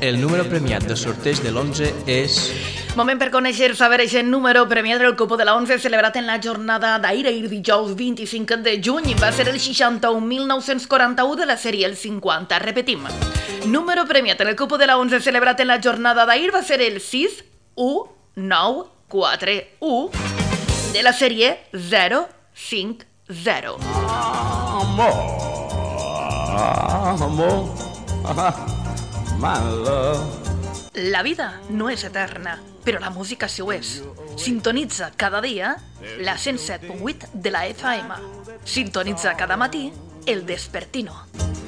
El número premiat de sorteig de l'11 és... Moment per conèixer saber aquest número premiat del Cupo de la 11 celebrat en la jornada d'ahir dijous 25 de juny. Va ser el 61.941 de la sèrie el 50. Repetim. Número premiat en el Cupo de la 11 celebrat en la jornada d'ahir va ser el 61941 de la sèrie 050. Amor, my love. La vida no és eterna, però la música sí ho és. Sintonitza cada dia la 107.8 de la FM. Sintonitza cada matí el Despertino.